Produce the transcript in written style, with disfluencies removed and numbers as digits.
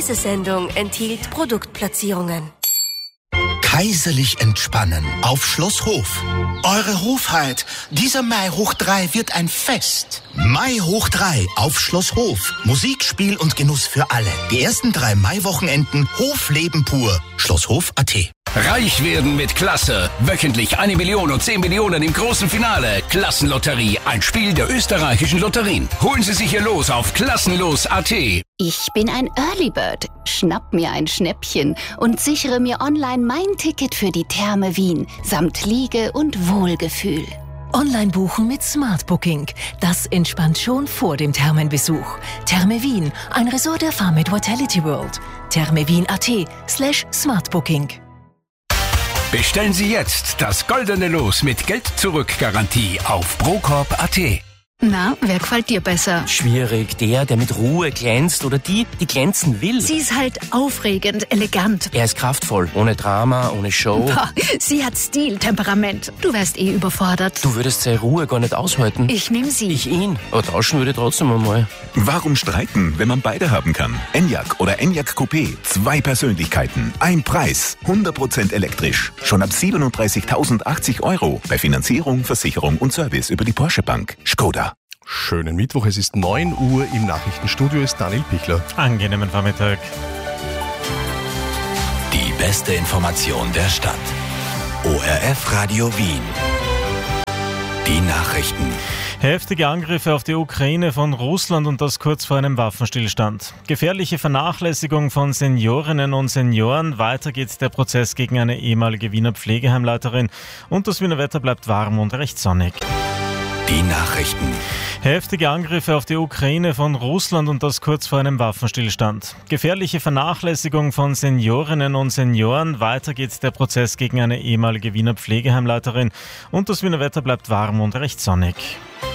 Diese Sendung enthielt Produktplatzierungen. Kaiserlich entspannen auf Schloss Hof. Eure Hofheit, dieser Mai hoch 3 wird ein Fest. Mai hoch 3 auf Schloss Hof. Musik, Spiel und Genuss für alle. Die ersten 3 Maiwochenenden Hofleben pur. Schlosshof.at. Reich werden mit Klasse. Wöchentlich 1 Million und 10 Millionen im großen Finale. Klassenlotterie, ein Spiel der österreichischen Lotterien. Holen Sie sich Ihr Los auf klassenlos.at. Ich bin ein Early Bird. Schnapp mir ein Schnäppchen und sichere mir online mein Ticket für die Therme Wien samt Liege und Wohlgefühl. Online buchen mit Smart Booking. Das entspannt schon vor dem Thermenbesuch. Therme Wien, ein Resort der Farm mit Vitality World. thermewien.at/smartbooking. Bestellen Sie jetzt das goldene Los mit Geld-Zurück-Garantie auf procorp.at. Na, wer gefällt dir besser? Schwierig. Der mit Ruhe glänzt oder die glänzen will. Sie ist halt aufregend, elegant. Er ist kraftvoll, ohne Drama, ohne Show. Boah, sie hat Stil, Temperament. Du wärst eh überfordert. Du würdest seine Ruhe gar nicht aushalten. Ich nehm sie. Ich ihn. Aber tauschen würde trotzdem einmal. Warum streiten, wenn man beide haben kann? Enyaq oder Enyaq Coupé. 2 Persönlichkeiten, ein Preis. 100% elektrisch. Schon ab 37.080 €. Bei Finanzierung, Versicherung und Service über die Porsche Bank. Skoda. Schönen Mittwoch, es ist 9 Uhr, im Nachrichtenstudio ist Daniel Pichler. Angenehmen Vormittag. Die beste Information der Stadt. ORF Radio Wien. Die Nachrichten. Heftige Angriffe auf die Ukraine von Russland und das kurz vor einem Waffenstillstand. Gefährliche Vernachlässigung von Seniorinnen und Senioren. Weiter geht der Prozess gegen eine ehemalige Wiener Pflegeheimleiterin. Und das Wiener Wetter bleibt warm und recht sonnig. Die Nachrichten. Heftige Angriffe auf die Ukraine von Russland und das kurz vor einem Waffenstillstand. Gefährliche Vernachlässigung von Seniorinnen und Senioren. Weiter geht der Prozess gegen eine ehemalige Wiener Pflegeheimleiterin. Und das Wiener Wetter bleibt warm und recht sonnig.